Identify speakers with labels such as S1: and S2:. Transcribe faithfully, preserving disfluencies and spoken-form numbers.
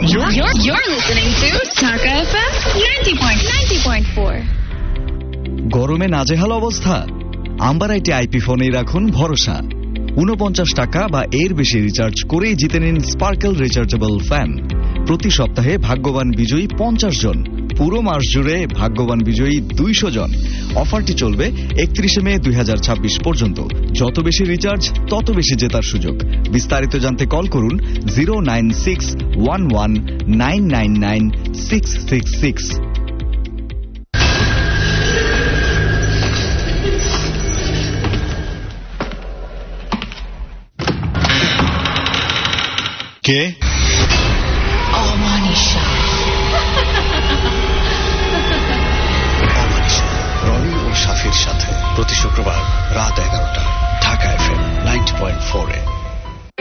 S1: You're, you're, you're listening to Dhaka F M ninety point four.
S2: গরমে নাজেহাল অবস্থা? আম্বারাইটে IP ফোনেই রাখুন ভরসা। উনপঞ্চাশ টাকা বা এর বেশি রিচার্জ করেই জিতে নিন স্পার্কেল রিচার্জেবল ফ্যান। প্রতি সপ্তাহে ভাগ্যবান বিজয়ী পঞ্চাশ জন, পুরো মাস জুড়ে ভাগ্যবান বিজয়ী দুইশো জন। অফারটি চলবে একত্রিশে মে দুই হাজার ছাব্বিশ পর্যন্ত। যত বেশি রিচার্জ তত বেশি জেতার সুযোগ। বিস্তারিত জানতে কল করুন zero nine six one one nine nine nine six six six. কে?
S3: অমানিশা।
S4: অমানিশা রনি ও শাফির সাথে প্রতি শুক্রবার রাত এগারোটা Dhaka F M ninety point four এ।